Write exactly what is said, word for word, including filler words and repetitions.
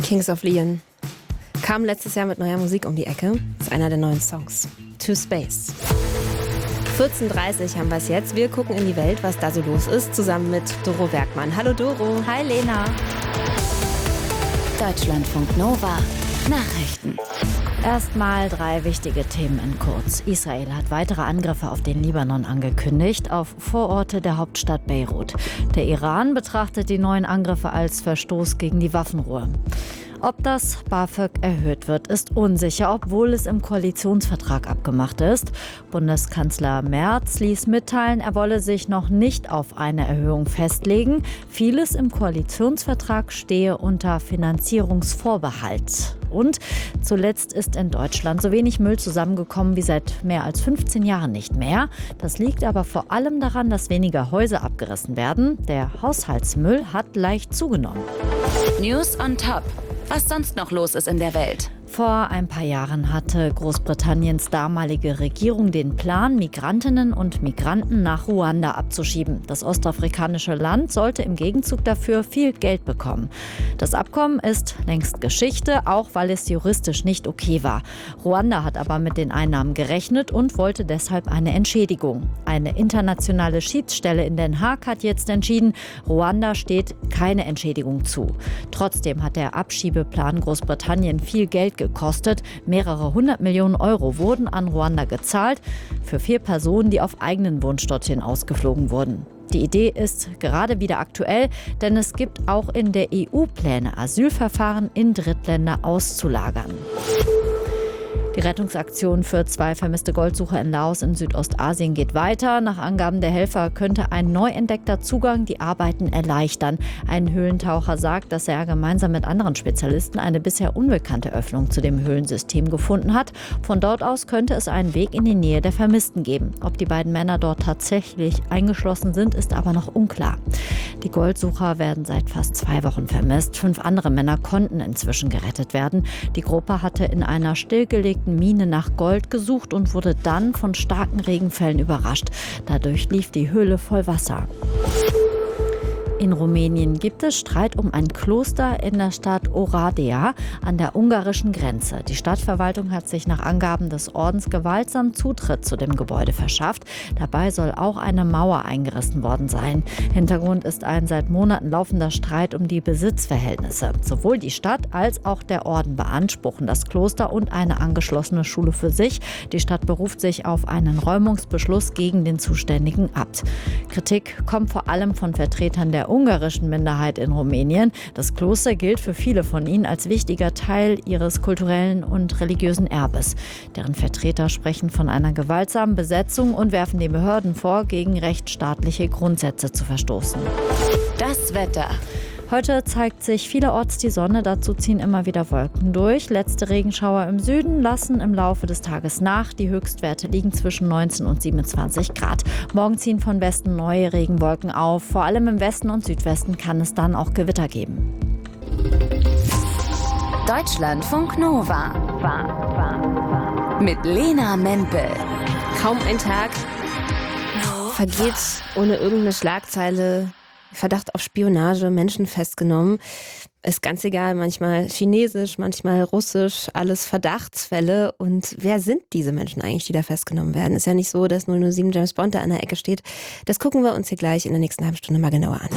Kings of Leon kam letztes Jahr mit neuer Musik um die Ecke. Das ist einer der neuen Songs. To Space. vierzehn Uhr dreißig haben wir es jetzt. Wir gucken in die Welt, was da so los ist, zusammen mit Doro Bergmann. Hallo Doro. Hi Lena. Deutschlandfunk Nova. Nachrichten. Erstmal drei wichtige Themen in kurz. Israel hat weitere Angriffe auf den Libanon angekündigt, auf Vororte der Hauptstadt Beirut. Der Iran betrachtet die neuen Angriffe als Verstoß gegen die Waffenruhe. Ob das BAföG erhöht wird, ist unsicher, obwohl es im Koalitionsvertrag abgemacht ist. Bundeskanzler Merz ließ mitteilen, er wolle sich noch nicht auf eine Erhöhung festlegen. Vieles im Koalitionsvertrag stehe unter Finanzierungsvorbehalt. Und zuletzt ist in Deutschland so wenig Müll zusammengekommen wie seit mehr als fünfzehn Jahren nicht mehr. Das liegt aber vor allem daran, dass weniger Häuser abgerissen werden. Der Haushaltsmüll hat leicht zugenommen. News on Top. Was sonst noch los ist in der Welt. Vor ein paar Jahren hatte Großbritanniens damalige Regierung den Plan, Migrantinnen und Migranten nach Ruanda abzuschieben. Das ostafrikanische Land sollte im Gegenzug dafür viel Geld bekommen. Das Abkommen ist längst Geschichte, auch weil es juristisch nicht okay war. Ruanda hat aber mit den Einnahmen gerechnet und wollte deshalb eine Entschädigung. Eine internationale Schiedsstelle in Den Haag hat jetzt entschieden, Ruanda steht keine Entschädigung zu. Trotzdem hat der Abschiebeplan Großbritannien viel Geld gekostet. Mehrere hundert Millionen Euro wurden an Ruanda gezahlt für vier Personen, die auf eigenen Wunsch dorthin ausgeflogen wurden. Die Idee ist gerade wieder aktuell, denn es gibt auch in der E U Pläne, Asylverfahren in Drittländer auszulagern. Die Rettungsaktion für zwei vermisste Goldsucher in Laos in Südostasien geht weiter. Nach Angaben der Helfer könnte ein neu entdeckter Zugang die Arbeiten erleichtern. Ein Höhlentaucher sagt, dass er gemeinsam mit anderen Spezialisten eine bisher unbekannte Öffnung zu dem Höhlensystem gefunden hat. Von dort aus könnte es einen Weg in die Nähe der Vermissten geben. Ob die beiden Männer dort tatsächlich eingeschlossen sind, ist aber noch unklar. Die Goldsucher werden seit fast zwei Wochen vermisst. Fünf andere Männer konnten inzwischen gerettet werden. Die Gruppe hatte in einer stillgelegten Mine nach Gold gesucht und wurde dann von starken Regenfällen überrascht. Dadurch lief die Höhle voll Wasser. In Rumänien gibt es Streit um ein Kloster in der Stadt Oradea an der ungarischen Grenze. Die Stadtverwaltung hat sich nach Angaben des Ordens gewaltsam Zutritt zu dem Gebäude verschafft. Dabei soll auch eine Mauer eingerissen worden sein. Hintergrund ist ein seit Monaten laufender Streit um die Besitzverhältnisse. Sowohl die Stadt als auch der Orden beanspruchen das Kloster und eine angeschlossene Schule für sich. Die Stadt beruft sich auf einen Räumungsbeschluss gegen den zuständigen Abt. Kritik kommt vor allem von Vertretern der ungarischen Minderheit in Rumänien. Das Kloster gilt für viele von ihnen als wichtiger Teil ihres kulturellen und religiösen Erbes. Deren Vertreter sprechen von einer gewaltsamen Besetzung und werfen den Behörden vor, gegen rechtsstaatliche Grundsätze zu verstoßen. Das Wetter. Heute zeigt sich vielerorts die Sonne, dazu ziehen immer wieder Wolken durch. Letzte Regenschauer im Süden lassen im Laufe des Tages nach. Die Höchstwerte liegen zwischen neunzehn und siebenundzwanzig Grad. Morgen ziehen von Westen neue Regenwolken auf. Vor allem im Westen und Südwesten kann es dann auch Gewitter geben. Deutschlandfunk Nova. Mit Lena Mempel. Kaum ein Tag vergeht ohne irgendeine Schlagzeile. Verdacht auf Spionage, Menschen festgenommen. Ist ganz egal, manchmal chinesisch, manchmal russisch, alles Verdachtsfälle. Und wer sind diese Menschen eigentlich, die da festgenommen werden? Ist ja nicht so, dass null null sieben James Bond da an der Ecke steht. Das gucken wir uns hier gleich in der nächsten halben Stunde mal genauer an.